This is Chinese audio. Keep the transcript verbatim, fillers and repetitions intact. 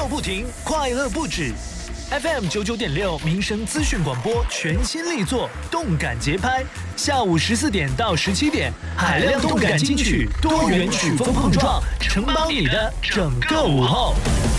不停，快乐不止。F M 九九点六民生资讯广播全新力作，动感节拍。下午十四点到十七点，海量动感金曲，多元曲风碰撞，承包你的整个午后。